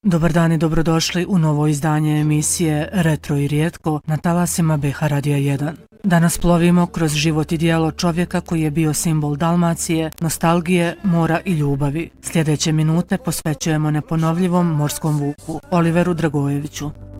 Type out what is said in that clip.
Dobar dan i dobrodošli u novo izdanje emisije Retro i rijetko na talasima BH Radija 1. Danas plovimo kroz život i djelo čovjeka koji je bio simbol Dalmacije, nostalgije, mora i ljubavi. Sljedeće minute posvećujemo neponovljivom morskom vuku, Oliveru Dragojeviću.